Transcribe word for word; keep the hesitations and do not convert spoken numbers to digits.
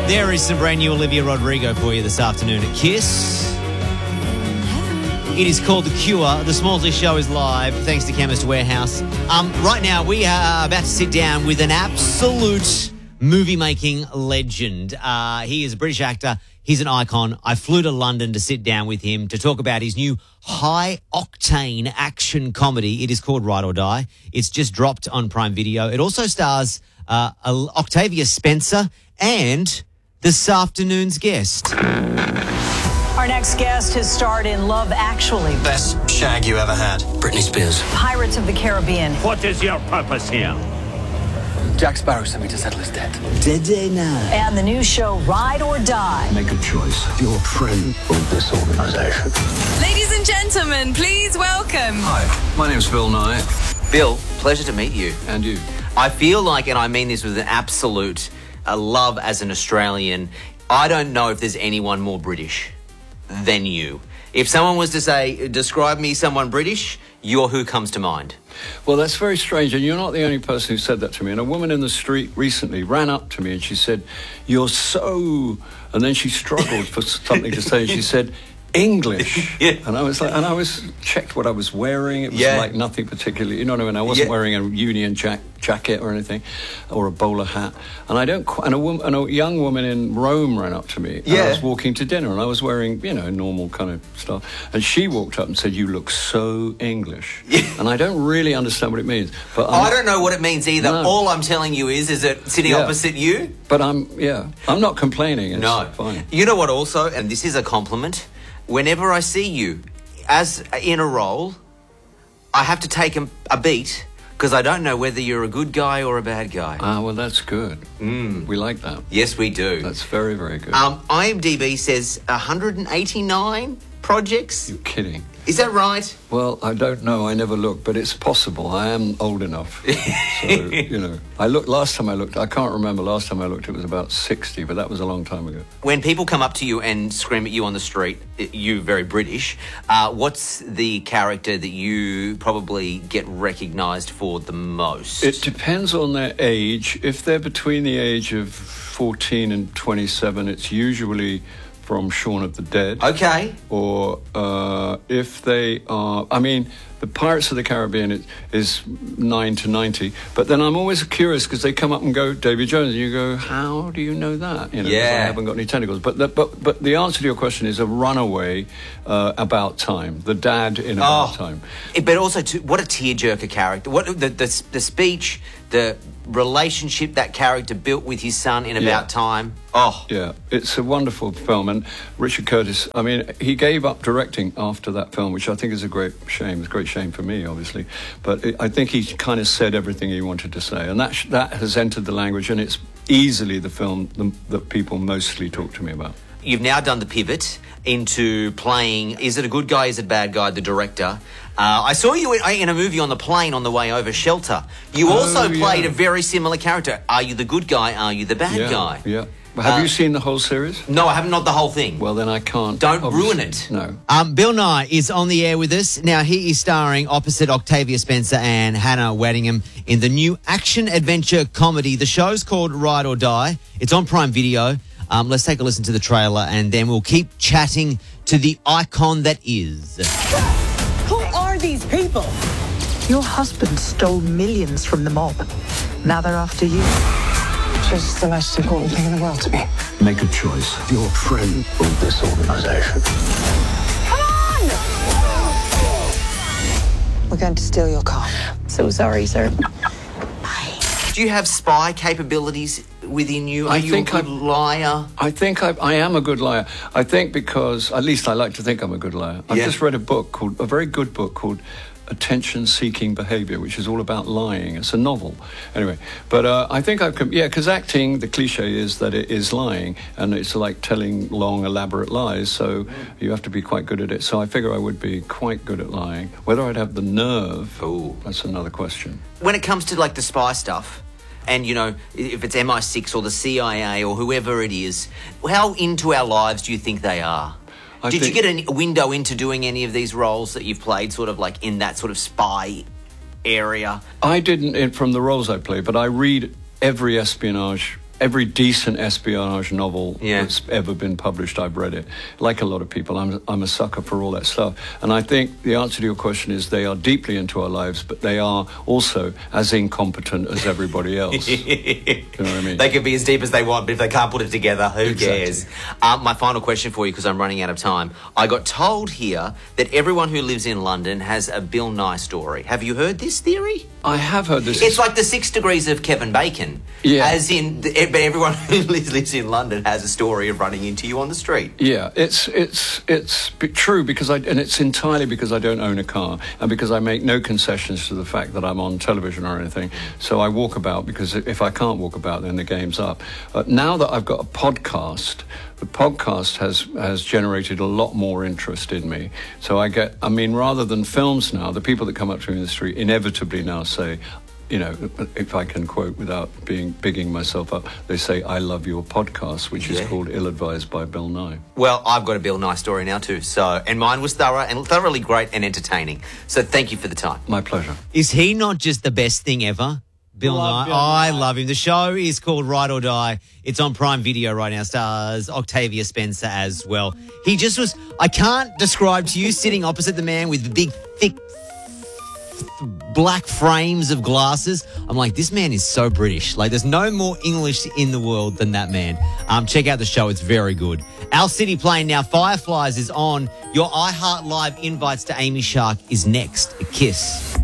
There is some brand new Olivia Rodrigo for you this afternoon at Kiss. It is called The Cure. The Smallsy Show is live thanks to Chemist Warehouse. Um, right now, we are about to sit down with an absolute movie-making legend. Uh, he is a British actor. He's an icon. I flew to London to sit down with him to talk about his new high-octane action comedy. It is called Ride or Die. It's just dropped on Prime Video. It also stars uh, Octavia Spencer and this afternoon's guest. Our next guest has starred in Love Actually, Best shag you ever had, Britney Spears. Pirates of the Caribbean, What is your purpose here? Jack Sparrow sent me to settle his debt. Did they now? and the new show Ride or Die. Make a choice. You're a friend of this organization. Ladies and gentlemen, please welcome. Hi, my name's Bill Nye. Bill, pleasure to meet you. And you? I feel like, and I mean this with an absolute uh, love as an Australian, I don't know if there's anyone more British than you. If someone was to say, describe me someone British, you're who comes to mind. Well, that's very strange, and you're not the only person who said that to me. And a woman in the street recently ran up to me and she said, "You're so..." And then she struggled for something to say. She said, "English." Yeah. And I was like, and I was checked what I was wearing. It was Yeah. like nothing particularly, you know what I mean? I wasn't Yeah. wearing a Union Jack jacket or anything, or a bowler hat. And I don't. qu- And a woman, and a young woman in Rome ran up to me. And Yeah. I was walking to dinner, and I was wearing, you know, normal kind of stuff. And she walked up and said, "You look so English." And I don't really understand what it means. But I'm, I don't know what it means either. No. All I'm telling you is, is it sitting Yeah. opposite you? But I'm, yeah, I'm not complaining. It's No. fine. You know what also, and this is a compliment, whenever I see you as in a role, I have to take a, a beat because I don't know whether you're a good guy or a bad guy. Ah, well, that's good. Mm. We like that. Yes, we do. That's very, very good. Um, IMDb says one hundred eighty-nine projects. You're kidding. Is that right? Well, I don't know. I never looked, but it's possible. I am old enough. So, you know, I looked, last time I looked, I can't remember, last time I looked, it was about sixty, but that was a long time ago. When people come up to you and scream at you on the street, you very British, uh, what's the character that you probably get recognised for the most? It depends on their age. If they're between the age of fourteen and twenty-seven, it's usually from Shaun of the Dead. Okay. Or uh, if they are, I mean, the Pirates of the Caribbean is, is nine to ninety, but then I'm always curious because they come up and go, Davy Jones, and you go, how do you know that? You know, 'cause Yeah. I haven't got any tentacles. But the, but, but the answer to your question is a runaway uh, About Time, the dad in About Oh. Time. Eh, But also, to, what a tearjerker character. What the, the the speech, the relationship that character built with his son in Yeah. About Time. Oh, Yeah, it's a wonderful film, and Richard Curtis, I mean, he gave up directing after that film, which I think is a great shame. It's a great shame for me, obviously, but it, I think he kind of said everything he wanted to say, and that sh- that has entered the language, and it's easily the film th- that people mostly talk to me about. you've now done the pivot into playing, is it a good guy, is it a bad guy, the director. Uh, I saw you in, in a movie on the plane on the way over, Shelter. You Oh, also played yeah. a very similar character. Are you the good guy, are you the bad yeah, guy? Yeah. Have Uh, you seen the whole series? No, I haven't, not the whole thing. Well, then I can't. Don't obviously- ruin it. No. Um, Bill Nye is on the air with us. Now, he is starring opposite Octavia Spencer and Hannah Waddingham in the new action-adventure comedy. The show's called Ride or Die. It's on Prime Video. Um, let's take a listen to the trailer, and then we'll keep chatting to the icon that is. Who are these people? Your husband stole millions from the mob. Now they're after you. She's the most important thing in the world to me. Make a choice. You're a friend of this organization. Come on! We're going to steal your car. So sorry, sir. Do you have spy capabilities within you? Are I you think a good I'm- liar? I think I, I am a good liar. I think because, at least I like to think I'm a good liar. I've Yeah. just read a book called, a very good book called Attention-Seeking Behavior, which is all about lying. It's a novel. Anyway, but uh, I think I can, yeah, because acting, the cliche is that it is lying, and it's like telling long, elaborate lies, so you have to be quite good at it. So I figure I would be quite good at lying. Whether I'd have the nerve, Ooh. that's another question. When it comes to like the spy stuff, and you know, if it's M I six or the C I A or whoever it is, how into our lives do you think they are? I Did think- you get a window into doing any of these roles that you've played, sort of like in that sort of spy area? I didn't in, from the roles I play, but I read every espionage every decent espionage novel Yeah. that's ever been published, I've read it. Like a lot of people, I'm, I'm a sucker for all that stuff. And I think the answer to your question is they are deeply into our lives, but they are also as incompetent as everybody else. You know what I mean? They can be as deep as they want, but if they can't put it together, who Exactly. cares? Um, my final question for you, because I'm running out of time. I got told here that everyone who lives in London has a Bill Nye story. Have you heard this theory? I have heard this. It's like the six degrees of Kevin Bacon. Yeah. As in, but everyone who lives, lives in London has a story of running into you on the street. Yeah, it's it's it's b- true because I and it's entirely because I don't own a car and because I make no concessions to the fact that I'm on television or anything. So I walk about because if I can't walk about, then the game's up. Uh, now that I've got a podcast, the podcast has has generated a lot more interest in me. So I get, I mean, rather than films now, the people that come up to me in the street inevitably now say, you know, if I can quote without being bigging myself up, they say, I love your podcast, which Yeah. is called Ill Advised by Bill Nye. Well, I've got a Bill Nye story now too. So, and mine was thorough and thoroughly great and entertaining. So thank you for the time. My pleasure. Is he not just the best thing ever? Bill Love Nye. Bill I Nye. love him. The show is called Ride or Die. It's on Prime Video right now. Stars Octavia Spencer as well. He just was, I can't describe to you sitting opposite the man with the big, thick, black frames of glasses. I'm like, this man is so British. Like, there's no more English in the world than that man. Um, check out the show. It's very good. Our City playing now. Fireflies is on. Your iHeart Live invites to Amy Shark is next. A kiss.